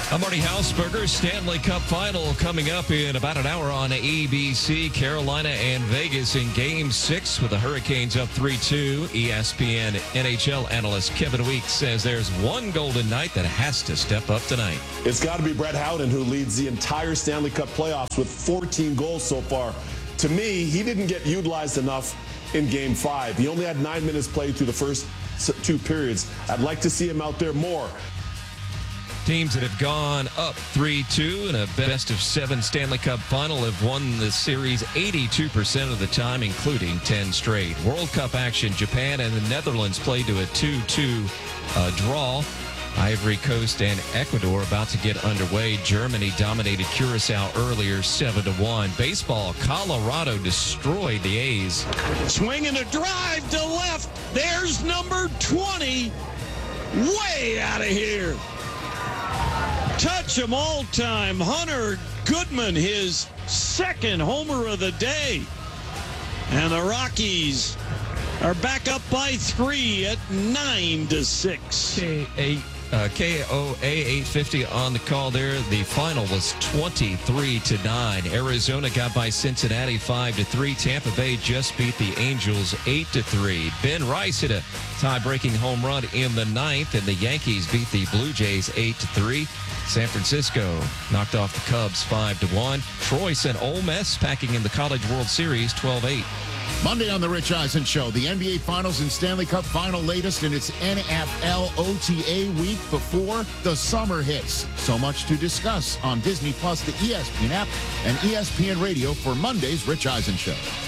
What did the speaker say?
I'm Marty Hausberger. Stanley Cup Final coming up in about an hour on ABC. Carolina and Vegas in Game 6 with the Hurricanes up 3-2. ESPN NHL analyst Kevin Weeks says there's one Golden Knight that has to step up tonight. It's got to be Brett Howden, who leads the entire Stanley Cup playoffs with 14 goals so far. To me, he didn't get utilized enough in Game 5. He only had 9 minutes played through the first 2 periods. I'd like to see him out there more. Teams that have gone up 3-2 in a best-of-7 Stanley Cup final have won the series 82% of the time, including 10 straight. World Cup action, Japan and the Netherlands played to a 2-2 draw. Ivory Coast and Ecuador about to get underway. Germany dominated Curacao earlier 7-1. Baseball, Colorado destroyed the A's. Swing and a drive to left. There's number 20. Way out of here. Touch 'em all time. Hunter Goodman, his second homer of the day. And the Rockies are back up by 3 at 9-6. KOA 850 on the call there. The final was 23-9. Arizona got by Cincinnati 5-3. Tampa Bay just beat the Angels 8-3. Ben Rice hit a tie-breaking home run in the 9th, and the Yankees beat the Blue Jays 8-3. San Francisco knocked off the Cubs 5-1. Troy sent Ole Miss packing in the College World Series 12-8. Monday on The Rich Eisen Show, the NBA Finals and Stanley Cup Final latest in its NFL OTA week before the summer hits. So much to discuss on Disney Plus, the ESPN app, and ESPN Radio for Monday's Rich Eisen Show.